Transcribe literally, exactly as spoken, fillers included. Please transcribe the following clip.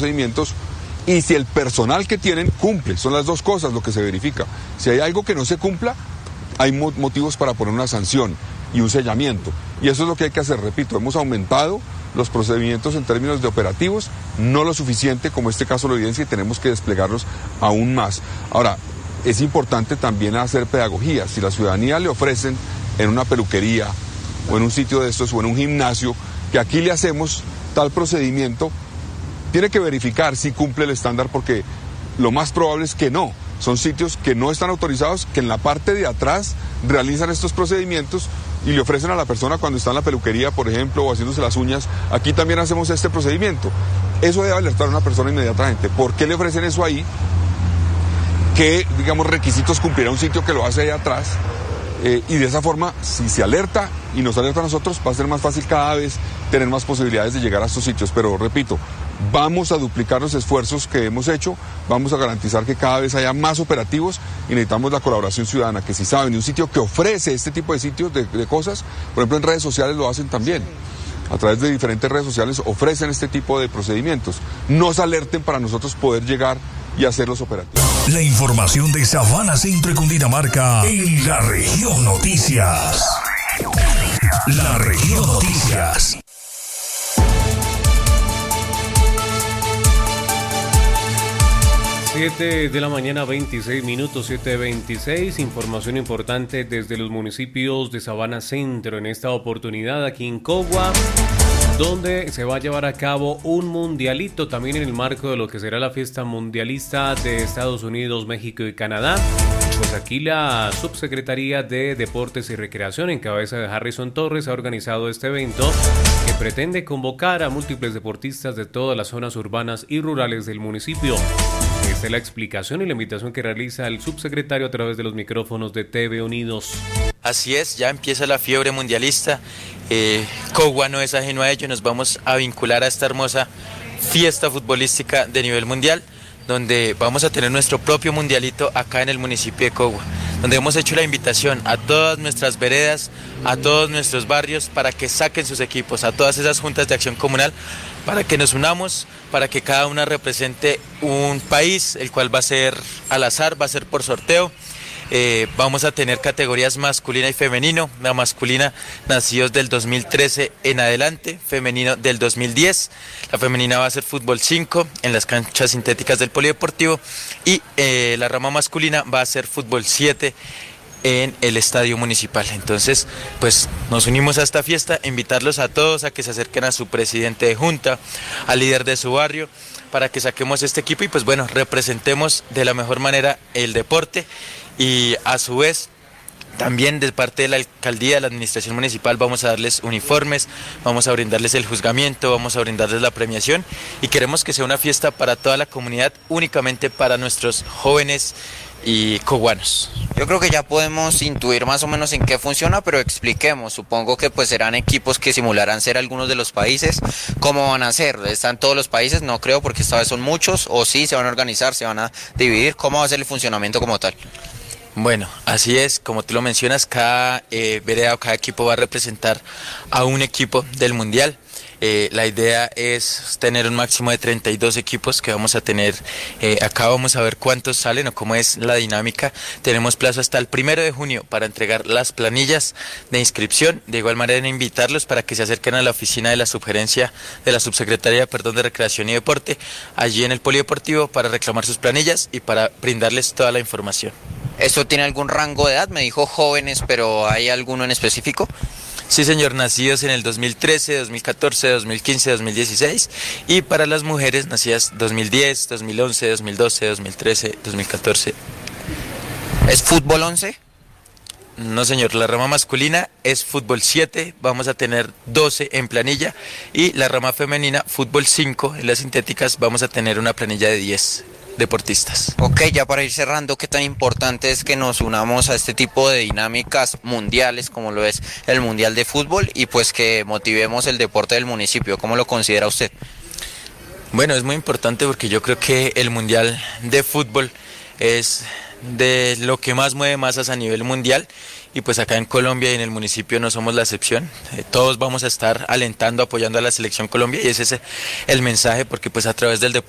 procedimientos y si el personal que tienen cumple. Son las dos cosas lo que se verifica. Si hay algo que no se cumpla, hay motivos para poner una sanción y un sellamiento. Y eso es lo que hay que hacer, repito, hemos aumentado los procedimientos en términos de operativos, no lo suficiente como este caso lo evidencia y tenemos que desplegarlos aún más. Ahora, es importante también hacer pedagogía. Si la ciudadanía le ofrecen en una peluquería o en un sitio de estos o en un gimnasio que aquí le hacemos tal procedimiento, tiene que verificar si cumple el estándar porque lo más probable es que no. Son sitios que no están autorizados, que en la parte de atrás realizan estos procedimientos y le ofrecen a la persona cuando está en la peluquería, por ejemplo, o haciéndose las uñas, aquí también hacemos este procedimiento. Eso debe alertar a una persona inmediatamente. ¿Por qué le ofrecen eso ahí? ¿Qué, digamos, requisitos cumplirá un sitio que lo hace ahí atrás? Eh, y de esa forma, si se alerta y nos alerta a nosotros, va a ser más fácil cada vez tener más posibilidades de llegar a estos sitios. Pero repito, vamos a duplicar los esfuerzos que hemos hecho, vamos a garantizar que cada vez haya más operativos y necesitamos la colaboración ciudadana, que si saben de un sitio que ofrece este tipo de sitios, de, de cosas, por ejemplo en redes sociales lo hacen también. A través de diferentes redes sociales ofrecen este tipo de procedimientos. Nos alerten para nosotros poder llegar y hacer los operativos. La información de Sabana Centro y Cundinamarca en La Región Noticias. La Región Noticias. siete de la mañana, veintiséis minutos, siete veintiséis. Información importante desde los municipios de Sabana Centro. En esta oportunidad aquí en Cogua, donde se va a llevar a cabo un mundialito también en el marco de lo que será la fiesta mundialista de Estados Unidos, México y Canadá. Pues aquí la Subsecretaría de Deportes y Recreación, en cabeza de Harrison Torres, ha organizado este evento que pretende convocar a múltiples deportistas de todas las zonas urbanas y rurales del municipio. Esta es la explicación y la invitación que realiza el subsecretario a través de los micrófonos de T V Unidos. Así es, ya empieza la fiebre mundialista. Eh, Cogua no es ajeno a ello. Nos vamos a vincular a esta hermosa fiesta futbolística de nivel mundial, donde vamos a tener nuestro propio mundialito acá en el municipio de Cogua, donde hemos hecho la invitación a todas nuestras veredas, a todos nuestros barrios, para que saquen sus equipos, a todas esas juntas de acción comunal, para que nos unamos, para que cada una represente un país, el cual va a ser al azar, va a ser por sorteo. Eh, vamos a tener categorías masculina y femenino. La masculina, nacidos del dos mil trece en adelante, femenino del dos mil diez. La femenina va a ser fútbol cinco en las canchas sintéticas del polideportivo y eh, la rama masculina va a ser fútbol siete en el estadio municipal. Entonces, pues nos unimos a esta fiesta, invitarlos a todos a que se acerquen a su presidente de junta, al líder de su barrio, para que saquemos este equipo y pues bueno, representemos de la mejor manera el deporte. Y a su vez también de parte de la alcaldía, de la administración municipal, vamos a darles uniformes, vamos a brindarles el juzgamiento, vamos a brindarles la premiación y queremos que sea una fiesta para toda la comunidad, únicamente para nuestros jóvenes y coguanos. Yo creo que ya podemos intuir más o menos en qué funciona, pero expliquemos. Supongo que pues serán equipos que simularán ser algunos de los países. ¿Cómo van a ser? ¿Están todos los países? No creo, porque esta vez son muchos, o sí, se van a organizar, se van a dividir. ¿Cómo va a ser el funcionamiento como tal? Bueno, así es, como tú lo mencionas, cada eh, vereda o cada equipo va a representar a un equipo del mundial. Eh, la idea es tener un máximo de treinta y dos equipos que vamos a tener. Eh, acá vamos a ver cuántos salen o cómo es la dinámica. Tenemos plazo hasta el primero de junio para entregar las planillas de inscripción. De igual manera, invitarlos para que se acerquen a la oficina de la subgerencia de la subsecretaría, perdón, de Recreación y Deporte, allí en el polideportivo, para reclamar sus planillas y para brindarles toda la información. ¿Esto tiene algún rango de edad? Me dijo jóvenes, pero ¿hay alguno en específico? Sí, señor, nacidos en el dos mil trece, dos mil catorce, dos mil quince, dos mil dieciséis, y para las mujeres nacidas dos mil diez, dos mil once, dos mil doce, dos mil trece, dos mil catorce. ¿Es fútbol once? No, señor, la rama masculina es fútbol siete, vamos a tener doce en planilla, y la rama femenina, fútbol cinco, en las sintéticas vamos a tener una planilla de diez deportistas. Ok, ya para ir cerrando, ¿qué tan importante es que nos unamos a este tipo de dinámicas mundiales como lo es el Mundial de Fútbol y pues que motivemos el deporte del municipio? ¿Cómo lo considera usted? Bueno, es muy importante porque yo creo que el Mundial de Fútbol es de lo que más mueve masas a nivel mundial, y pues acá en Colombia y en el municipio no somos la excepción. Eh, todos vamos a estar alentando, apoyando a la Selección Colombia, y ese es el mensaje, porque pues a través del deporte